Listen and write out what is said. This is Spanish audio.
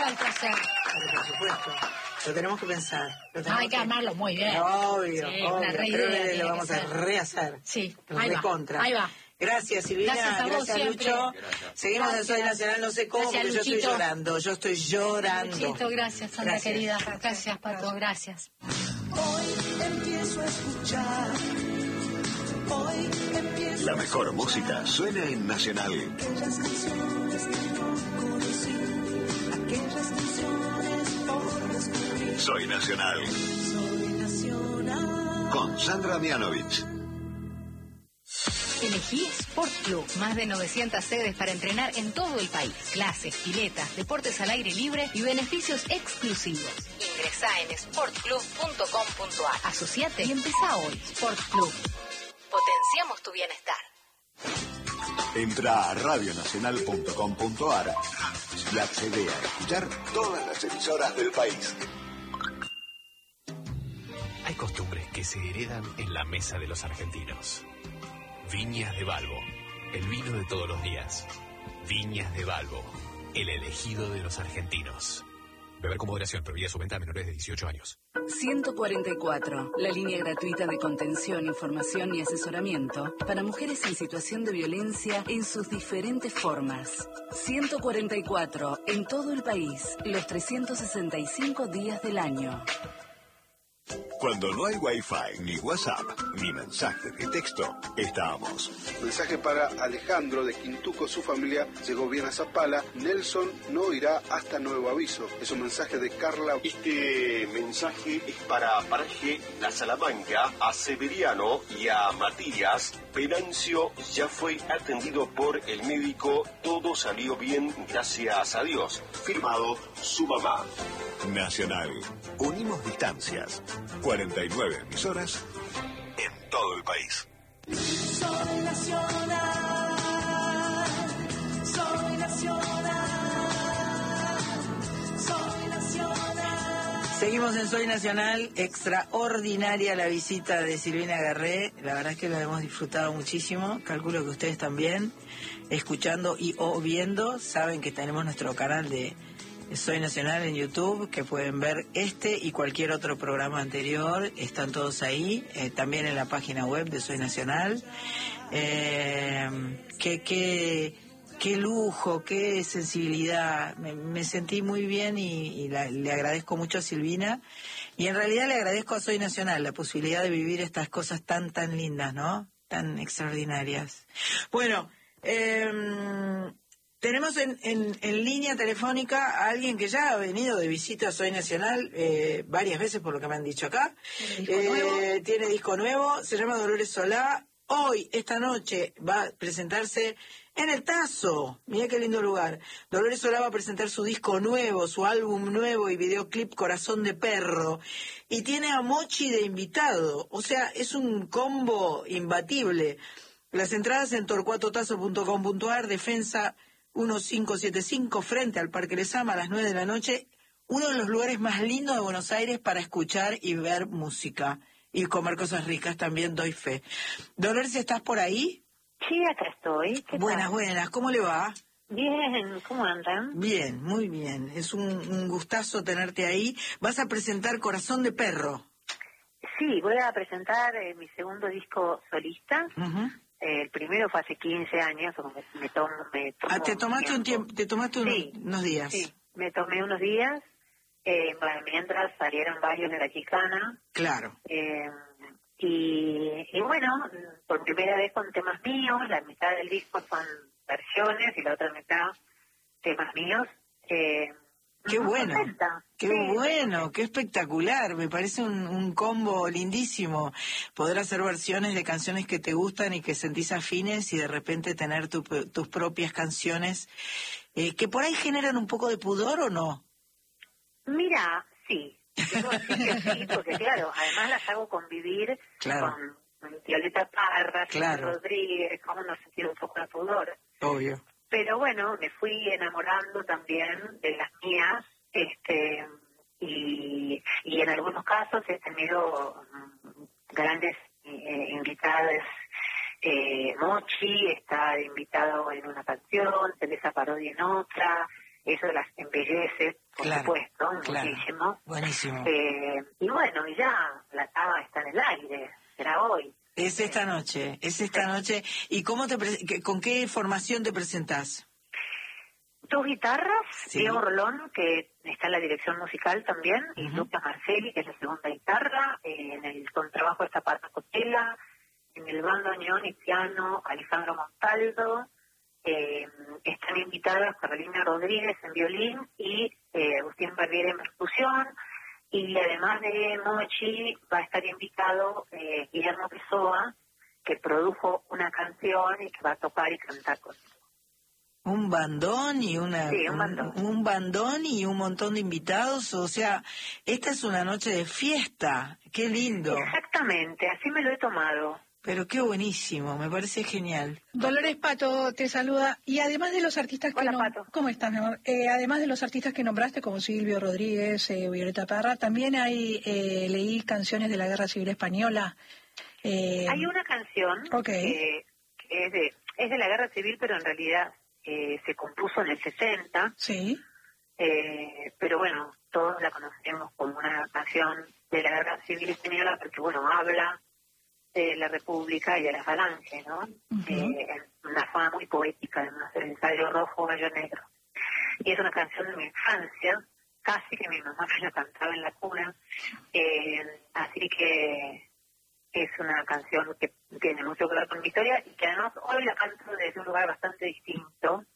falta hacer. Pero por supuesto. Lo tenemos que pensar. Hay que armarlo muy bien. Obvio, sí, obvio. Creo que lo vamos a ser. rehacer. Sí, Ahí va. Gracias, Silvina. Gracias Lucho. Gracias. Seguimos en Soy Nacional, no sé cómo, porque Luchito. yo estoy llorando. Yo estoy llorando. Luchito, gracias, Sandra querida. Gracias, Pato, gracias. Hoy empiezo a escuchar. Hoy empiezo La mejor música suena en Nacional. Aquellas canciones que no conocí, aquellas canciones por descubrir. Soy Nacional. Soy Nacional. Con Sandra Mianovich. Elegí Sport Club, más de 900 sedes para entrenar en todo el país. Clases, piletas, deportes al aire libre y beneficios exclusivos. Ingresá en sportclub.com.ar. Asociate y empezá hoy. Sport Club. Potenciamos tu bienestar. Entra a radionacional.com.ar y accede a escuchar todas las emisoras del país. Hay costumbres que se heredan en la mesa de los argentinos. Viñas de Balbo, el vino de todos los días. Viñas de Balbo, el elegido de los argentinos. Beber con moderación, prohibida su venta a menores de 18 años. 144, la línea gratuita de contención, información y asesoramiento para mujeres en situación de violencia en sus diferentes formas. 144, en todo el país, los 365 días del año. Cuando no hay Wi-Fi, ni WhatsApp, ni mensajes de texto, estamos. Mensaje para Alejandro de Quintuco, su familia llegó bien a Zapala. Nelson no irá hasta nuevo aviso. Es un mensaje de Carla. Este mensaje es para Paraje, la Salamanca, a Severiano y a Matías. Venancio ya fue atendido por el médico. Todo salió bien, gracias a Dios. Firmado su mamá. Nacional. Unimos distancias. 49 emisoras en todo el país. Soy nacional. Soy nacional. Soy nacional. Seguimos en Soy Nacional. Extraordinaria la visita de Silvina Garré. La verdad es que lo hemos disfrutado muchísimo. Calculo que ustedes también, escuchando y o viendo, saben que tenemos nuestro canal de Soy Nacional en YouTube, que pueden ver este y cualquier otro programa anterior. Están todos ahí, también en la página web de Soy Nacional. Qué lujo, qué sensibilidad. Me sentí muy bien y le agradezco mucho a Silvina. Y en realidad le agradezco a Soy Nacional la posibilidad de vivir estas cosas tan lindas, ¿no? Tan extraordinarias. Bueno, tenemos en línea telefónica a alguien que ya ha venido de visita a Soy Nacional varias veces, por lo que me han dicho acá. Tiene disco nuevo, se llama Dolores Solá. Hoy, esta noche, va a presentarse en el Tazo. Mirá qué lindo lugar. Dolores Solá va a presentar su disco nuevo, su álbum nuevo y videoclip Corazón de Perro. Y tiene a Mochi de invitado. O sea, es un combo imbatible. Las entradas en torcuatotazo.com.ar, Defensa 1575, frente al Parque Lezama, a las 9 de la noche. Uno de los lugares más lindos de Buenos Aires para escuchar y ver música. Y comer cosas ricas, también doy fe. Dolores, ¿estás por ahí? Sí, acá estoy. ¿Qué buenas, tal? Buenas. ¿Cómo le va? Bien, ¿cómo andan? Bien, muy bien. Es un gustazo tenerte ahí. Vas a presentar Corazón de Perro. Sí, voy a presentar mi segundo disco solista. Uh-huh. El primero fue hace 15 años. Me tomó ¿te tomaste un tiempo? ¿Te tomaste unos días? Sí, me tomé unos días. Mientras salieron varios de la Chicana. Claro. Y bueno, por primera vez con temas míos. La mitad del disco son versiones y la otra mitad temas míos. Qué bueno, qué bueno, qué espectacular. Me parece un combo lindísimo poder hacer versiones de canciones que te gustan y que sentís afines y de repente tener tus propias canciones que por ahí generan un poco de pudor, ¿o no? Mira, sí. Digo así que sí, porque claro, además las hago convivir con Violeta Parra, claro. Rodríguez, cómo no sentir un poco de pudor. Obvio. Pero bueno, me fui enamorando también de las mías, y en algunos casos he tenido grandes invitadas. Mochi está invitado en una canción, Teresa Parodi en otra, eso las embellece, por supuesto, muchísimo. Buenísimo. Y bueno, y ya la cava está en el aire, será hoy. Es esta noche. ¿Y con qué formación te presentás? 2 guitarras, Diego Rolón, que está en la dirección musical también, y Lucas Marcelli, que es la segunda guitarra, en el contrabajo está Pato Cotela, en el bandoneón y piano Alejandro Montaldo, están invitadas Carolina Rodríguez en violín y Agustín Barbieri en percusión, y además de Mochi va a estar invitado Guillermo Pessoa, que produjo una canción y que va a tocar y cantar conmigo. Un bandón y un bandón y un montón de invitados, o sea, esta es una noche de fiesta, qué lindo. Exactamente, así me lo he tomado. Pero qué buenísimo, me parece genial. Dolores Pato te saluda, y además de los artistas ¿cómo estás, mi amor? Además de los artistas que nombraste, como Silvio Rodríguez, Violeta Parra, también leí canciones de la Guerra Civil Española. Hay una canción que es de la Guerra Civil, pero en realidad se compuso en el 60. Sí. Pero bueno, todos la conocemos como una canción de la Guerra Civil Española porque, bueno, habla de la República y de la Falange, ¿no? En una forma muy poética, además, el ensayo rojo, gallo negro. Y es una canción de mi infancia, casi que mi mamá me la cantaba en la cuna. Así que es una canción que tiene mucho que ver con mi historia y que además hoy la canto desde un lugar bastante distinto,